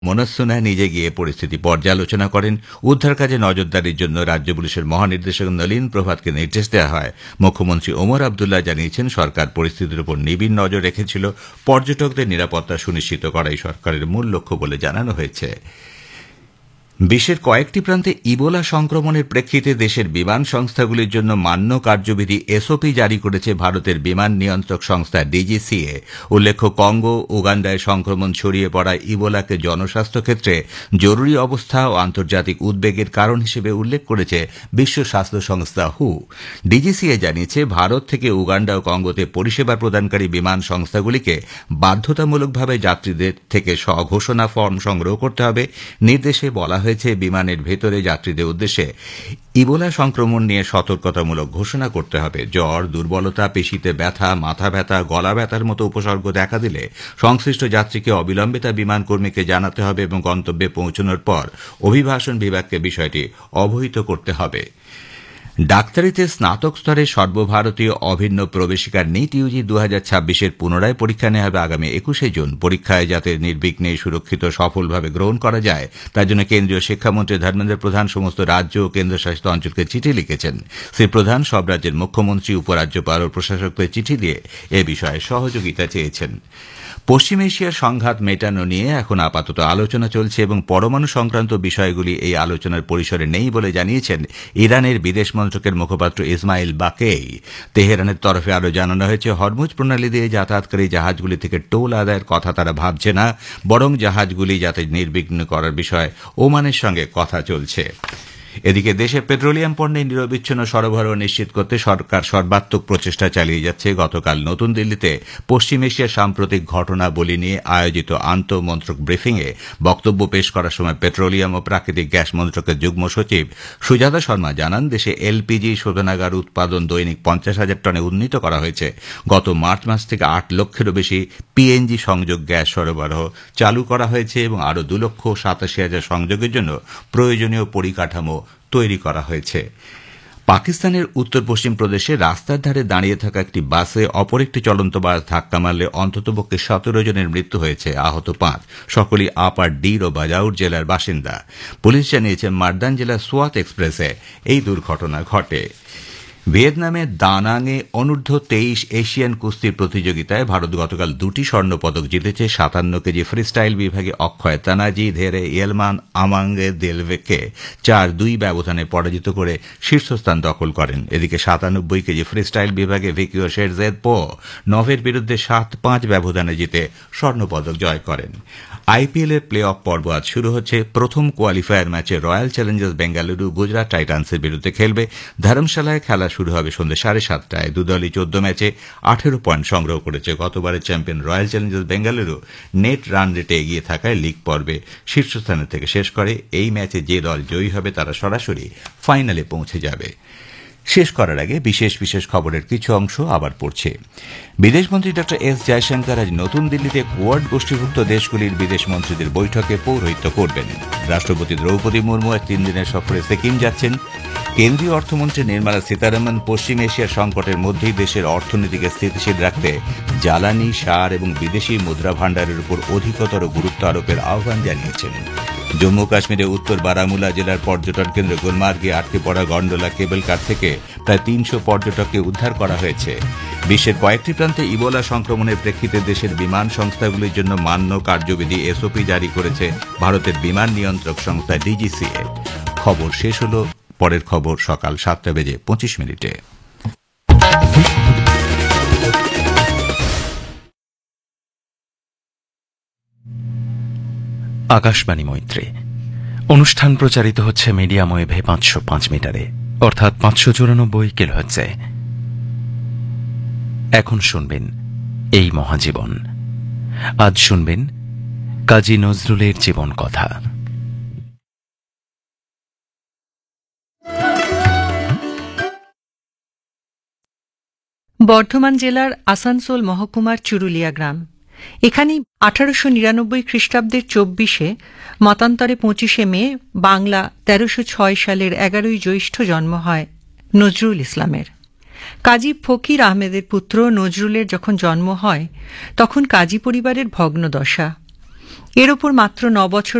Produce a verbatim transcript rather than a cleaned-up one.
মনসুনা নিজে গিয়ে পরিস্থিতি পর্যালোচনা করেন। উদ্ধার কাজে নজরদারির জন্য রাজ্য পুলিশের মহানির্দেশক নলিন প্রভাতকে নির্দেশ দেওয়া হয়। মুখ্যমন্ত্রী ওমর আবদুল্লাহ জানিয়েছেন, সরকার পরিস্থিতির উপর নিবিড় নজর রেখেছিল। পর্যটকদের নিরাপত্তা সুনিশ্চিত করাই সরকারের মূল লক্ষ্য বলে জানানো হয়েছে। বিশ্বের কয়েকটি প্রান্তে ইবোলা সংক্রমণের প্রেক্ষিতে দেশের বিমান সংস্থাগুলির জন্য মান্য কার্যবিধি এসওপি জারি করেছে ভারতের বিমান নিয়ন্ত্রক সংস্থা ডিজিসিএ। উল্লেখ্য, কঙ্গো উগান্ডায় সংক্রমণ ছড়িয়ে পড়া ইবোলাকে জনস্বাস্থ্য ক্ষেত্রে জরুরি অবস্থা ও আন্তর্জাতিক উদ্বেগের কারণ হিসেবে উল্লেখ করেছে বিশ্ব স্বাস্থ্য সংস্থা হু। ডিজিসিএ জানিয়েছে, ভারত থেকে উগান্ডা ও কঙ্গোতে পরিষেবা প্রদানকারী বিমান সংস্থাগুলিকে বাধ্যতামূলকভাবে যাত্রীদের থেকে স্বঘোষণা ফর্ম সংগ্রহ করতে হবে। নির্দেশে বলা হয়েছে, বিমানের ভেতরে যাত্রীদের উদ্দেশ্যে ইবোলা সংক্রমণ নিয়ে সতর্কতামূলক ঘোষণা করতে হবে। জ্বর, দুর্বলতা, পেশিতে ব্যথা, মাথা ব্যথা, গলা ব্যথার মতো উপসর্গ দেখা দিলে সংশ্লিষ্ট যাত্রীকে অবিলম্বে তা বিমান কর্মীকে জানাতে হবে এবং গন্তব্যে পৌঁছানোর পর অভিবাসন বিভাগকে বিষয়টি অবহিত করতে হবে। ডাক্তারিতে স্নাতক স্তরে সর্বভারতীয় অভিন্ন প্রবেশিকার নিট ইউজি দু হাজার ছাব্বিশের পুনরায় পরীক্ষা নেওয়া হবে আগামী একুশে জুন। পরীক্ষায় যাতে নির্বিঘ্নে সুরক্ষিত সফলভাবে গ্রহণ করা যায় তার জন্য কেন্দ্রীয় শিক্ষামন্ত্রী ধর্মেন্দ্র প্রধান সমস্ত রাজ্য ও কেন্দ্রশাসিত অঞ্চলকে চিঠি লিখেছেন। শ্রী প্রধান সব রাজ্যের মুখ্যমন্ত্রী, উপরাজ্যপাল ও প্রশাসকদের চিঠি দিয়ে এ বিষয়ে সহযোগিতা চেয়েছেন। পশ্চিম এশিয়ার সংঘাত মেটানো নিয়ে এখন আপাতত আলোচনা চলছে এবং পরমাণু সংক্রান্ত বিষয়গুলি এই আলোচনার পরিসরে নেই বলে জানিয়েছেন ইরানের বিদেশ মন্ত্রকের মুখপাত্র ইসমাইল বাকেই। তেহরানের তরফে আরও জানানো হয়েছে, হরমুজ প্রণালী দিয়ে যাতায়াতকারী জাহাজগুলি থেকে টোল আদায়ের কথা তারা ভাবছে না, বরং জাহাজগুলি যাতে নির্বিঘ্ন করার বিষয়ে ওমানের সঙ্গে কথা চলছে। এদিকে দেশে পেট্রোলিয়াম পণ্যের নিরবিচ্ছিন্ন সরবরাহ নিশ্চিত করতে সরকার সর্বাত্মক প্রচেষ্টা চালিয়ে যাচ্ছে। গতকাল নতুন দিল্লিতে পশ্চিম এশিয়ার সাম্প্রতিক ঘটনাবলী নিয়ে আয়োজিত আন্তঃমন্ত্রক ব্রিফিংয়ে বক্তব্য পেশ করার সময় পেট্রোলিয়াম ও প্রাকৃতিক গ্যাস মন্ত্রকের যুগ্ম সচিব সুজাতা শর্মা জানান, দেশে এলপিজি শোধনাগার উৎপাদন দৈনিক পঞ্চাশ হাজার টনে উন্নীত করা হয়েছে। গত মার্চ মাস থেকে আট লক্ষেরও বেশি পিএনজি সংযোগ গ্যাস সরবরাহ চালু করা হয়েছে এবং আরও দু লক্ষ সাতাশি হাজার সংযোগের জন্য প্রয়োজনীয় পরিকাঠামো তৈরি করা হয়েছে। পাকিস্তানের উত্তর পশ্চিম প্রদেশে রাস্তার ধারে দাঁড়িয়ে থাকা একটি বাসে অপর একটি চলন্ত বাস ধাক্কা মারলে অন্ততপক্ষে সতেরো জনের মৃত্যু হয়েছে, আহত পাঁচ। সকলেই আপার ডির ও বাজাউর জেলার বাসিন্দা। পুলিশ জানিয়েছে, মারদান জেলার সোয়াত এক্সপ্রেসে এই দুর্ঘটনা ঘটে। ভিয়েতনামের দানাংয়ে অনূর্ধ্ব তেইশ এশিয়ান কুস্তির প্রতিযোগিতায় ভারত গতকাল দুটি স্বর্ণপদক জিতেছে। সাতান্ন কেজি ফ্রিস্টাইল বিভাগে অক্ষয় তানাজি ধেরে ইয়েলমান আমাঙ্গে দেলভেকে চার দুই ব্যবধানে পরাজিত করে শীর্ষস্থান দখল করেন। এদিকে সাতানব্বই কেজি ফ্রিস্টাইল বিভাগে ভিকিও শেরজেদ পো নভের বিরুদ্ধে সাত পাঁচ ব্যবধানে জিতে স্বর্ণপদক জয় করেন। আইপিএল এর প্লে অফ পর্ব আজ শুরু হচ্ছে। প্রথম কোয়ালিফায়ার ম্যাচে রয়্যাল চ্যালেঞ্জার্স বেঙ্গালুরু গুজরাট টাইটান্সের বিরুদ্ধে খেলবে। ধর্মশালায় খেলা শুরু হবে সন্ধ্যে সাড়ে সাতটায়। দুদলই চোদ্দ ম্যাচে আঠেরো পয়েন্ট সংগ্রহ করেছে। গতবারের champion royal Challengers Bengaluru net run রেটে এগিয়ে থাকায় লিগ পর্বে শীর্ষস্থানের থেকে শেষ করে। এই ম্যাচে যে দল জয়ী হবে তারা সরাসরি ফাইনালে পৌঁছে যাবে। শেষ করার আগে বিশেষ বিশেষ খবরের কিছু অংশ আবার পড়ছে। বিদেশমন্ত্রী ডক্টর এস জয়শঙ্কর আজ নতুন দিল্লিতে কোয়াড গোষ্ঠীভুক্ত দেশগুলির বিদেশ মন্ত্রীদের বৈঠকে পৌরোহিত্য করবেন। রাষ্ট্রপতি দ্রৌপদী মুর্মু আজ তিন দিনের সফরে সিকিম যাচ্ছেন। কেন্দ্রীয় অর্থমন্ত্রী নির্মলা সীতারামন পশ্চিম এশিয়ার সংকটের মধ্যেই দেশের অর্থনীতিকে স্থিতিশীল রাখতে জ্বালানি, সার এবং বিদেশি মুদ্রা ভাণ্ডারের উপর অধিকতর গুরুত্ব আরোপের আহ্বান জানিয়েছেন। জম্মু কাশ্মীরে উত্তর বারামুলা জেলার পর্যটন কেন্দ্র গুলমার্গে আটকে পড়া গন্ডোলা কেবল কার থেকে প্রায় তিনশো পর্যটককে উদ্ধার করা হয়েছে। বিশ্বের কয়েকটি প্রান্তে ইবোলা সংক্রমণের প্রেক্ষিতে দেশের বিমান সংস্থাগুলির জন্য মান্য কার্যবিধি এসওপি জারি করেছে ভারতের বিমান নিয়ন্ত্রক সংস্থা ডিজিসিএ। খবর শেষ হল। পরের খবর সকাল সাতটা বেজে পঁচিশ মিনিটে। আকাশবাণী মৈত্রী অনুষ্ঠান প্রচারিত হচ্ছে মিডিয়াম ওয়েভে পাঁচশো পাঁচ মিটারে, অর্থাৎ পাঁচশো চুরানব্বই কিলোহার্টজে। এখন শুনবেন এই মহাজীবন। আজ শুনবেন কাজী নজরুলের জীবন কথা। বর্ধমান জেলার আসানসোল মহকুমার চুরুলিয়া গ্রাম। এখানেই আঠারোশো নিরানব্বই খ্রিস্টাব্দের চব্বিশে মতান্তরে পঁচিশে মে বাংলা তেরোশো ছয় সালের এগারোই জ্যৈষ্ঠ জন্ম হয় নজরুল ইসলামের। কাজী ফকির আহমেদের পুত্র নজরুলের যখন জন্ম হয় তখন কাজী পরিবারের ভগ্নদশা। এর ওপর মাত্র ন বছর